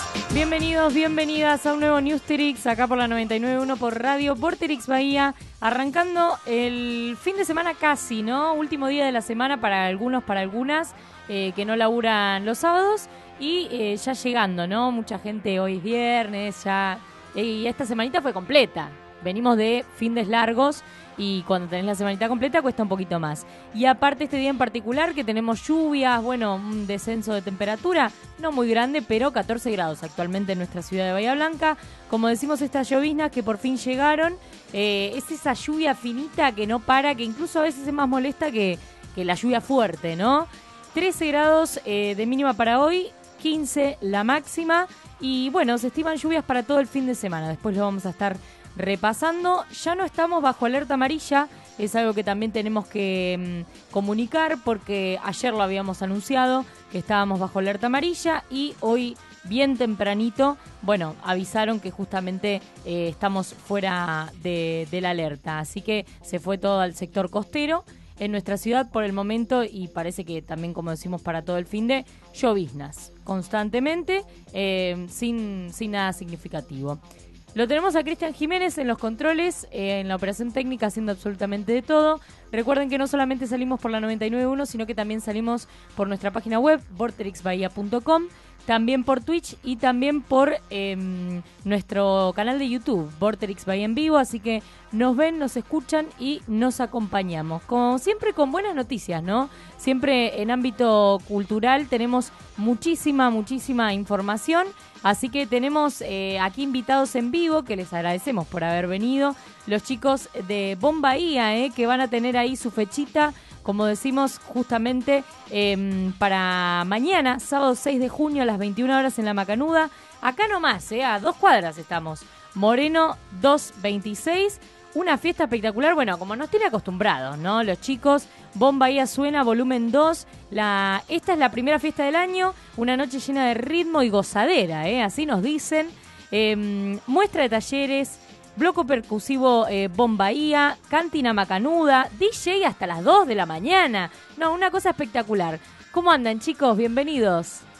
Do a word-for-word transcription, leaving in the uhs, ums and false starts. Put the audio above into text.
Bienvenidos, bienvenidas a un nuevo Newsterix, acá por la noventa y nueve punto uno por Radio Vorterix Bahía, arrancando el fin de semana casi, ¿no? Último día de la semana para algunos, para algunas, eh, que no laburan los sábados, y eh, ya llegando, ¿no? Mucha gente hoy es viernes, ya, eh, y esta semanita fue completa. Venimos de fines largos y cuando tenés la semanita completa cuesta un poquito más. Y aparte este día en particular que tenemos lluvias, bueno, un descenso de temperatura, no muy grande, pero catorce grados actualmente en nuestra ciudad de Bahía Blanca. Como decimos, estas lloviznas que por fin llegaron, eh, es esa lluvia finita que no para, que incluso a veces es más molesta que, que la lluvia fuerte, ¿no? trece grados eh, de mínima para hoy, quince la máxima. Y bueno, se estiman lluvias para todo el fin de semana. Después lo vamos a estar repasando. Ya no estamos bajo alerta amarilla, es algo que también tenemos que mmm, comunicar porque ayer lo habíamos anunciado que estábamos bajo alerta amarilla y hoy bien tempranito, bueno, avisaron que justamente eh, estamos fuera de, de la alerta, así que se fue todo al sector costero en nuestra ciudad por el momento y parece que también, como decimos, para todo el fin de lloviznas constantemente, eh, sin, sin nada significativo. Lo tenemos a Cristian Jiménez en los controles, eh, en la operación técnica, haciendo absolutamente de todo. Recuerden que no solamente salimos por la noventa y nueve punto uno, sino que también salimos por nuestra página web, vorterix bahía punto com, también por Twitch y también por eh, nuestro canal de YouTube, Vorterix Bahía en Vivo. Así que nos ven, nos escuchan y nos acompañamos. Como siempre, con buenas noticias, ¿no? Siempre en ámbito cultural tenemos muchísima, muchísima información. Así que tenemos eh, aquí invitados en vivo, que les agradecemos por haber venido. Los chicos de Bon Bahía, eh, que van a tener ahí su fechita, como decimos, justamente eh, para mañana, sábado seis de junio a las veintiuna horas en La Macanuda. Acá nomás, eh, a dos cuadras estamos. Moreno doscientos veintiséis. Una fiesta espectacular, bueno, como nos tiene acostumbrados, ¿no? Los chicos, Bon Bahía Suena, volumen dos. La, esta es la primera fiesta del año, una noche llena de ritmo y gozadera, ¿eh? Así nos dicen. Eh, muestra de talleres, bloco percusivo eh, Bon Bahía, cantina Macanuda, D J hasta las dos de la mañana. No, una cosa espectacular. ¿Cómo andan, chicos? Bienvenidos.